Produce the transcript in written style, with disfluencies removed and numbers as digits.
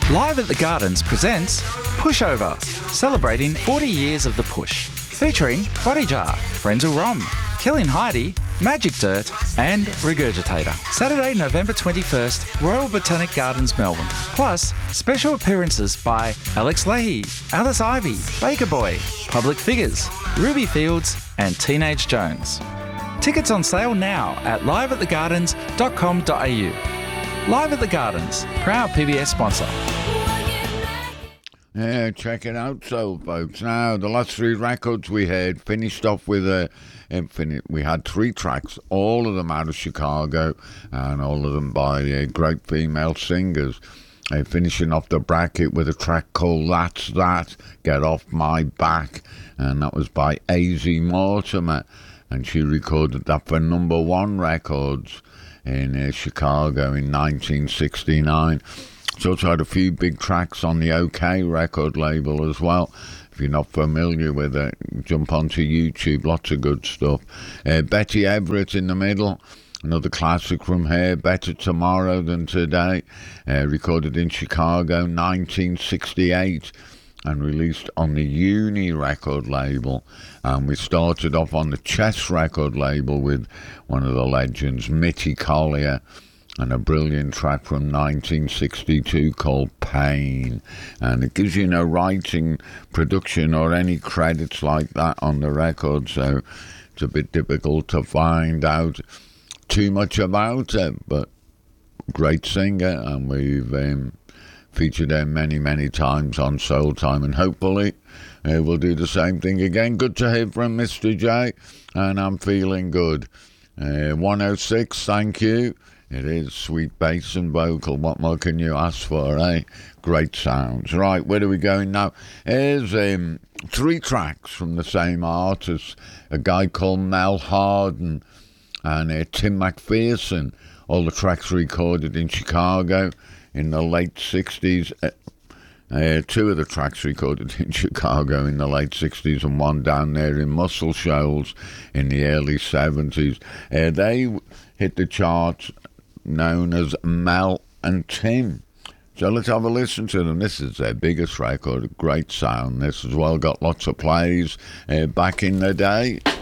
Live at the Gardens presents Pushover, celebrating 40 years of the push. Featuring Body Jar, Frenzel Rom, Killin' Heidi, Magic Dirt and Regurgitator. Saturday, November 21st, Royal Botanic Gardens, Melbourne. Plus, special appearances by Alex Leahy, Alice Ivy, Baker Boy, Public Figures, Ruby Fields and Teenage Jones. Tickets on sale now at liveatthegardens.com.au. Live at the Gardens, proud PBS sponsor. Yeah, check it out, so folks. Now, the last three records we had finished off with Infinite. We had three tracks, all of them out of Chicago, and all of them by great female singers. Finishing off the bracket with a track called That's That, Get Off My Back, and that was by AZ Mortimer, and she recorded that for number one records in Chicago in 1969. She also had a few big tracks on the OK record label as well. If you're not familiar with it, jump onto YouTube, lots of good stuff. Betty Everett in the middle, another classic from her, Better Tomorrow Than Today, recorded in Chicago 1968 and released on the Uni record label. And we started off on the Chess record label with one of the legends, Mitty Collier, and a brilliant track from 1962 called Pain. And it gives you no writing, production or any credits like that on the record, so it's a bit difficult to find out too much about it, but great singer, and we've featured her many, many times on Soul Time, and hopefully we'll do the same thing again. Good to hear from Mr. J, and I'm feeling good. 106, thank you. It is sweet bass and vocal. What more can you ask for, eh? Great sounds. Right, where are we going now? Here's three tracks from the same artist, a guy called Mel Harden and Tim McPherson. All the tracks recorded in Chicago in the late 60s. Two of the tracks recorded in Chicago in the late 60s and one down there in Muscle Shoals in the early 70s. They hit the charts known as Mel and Tim. So let's have a listen to them. This is their biggest record, a great sound. This as well got lots of plays back in the day.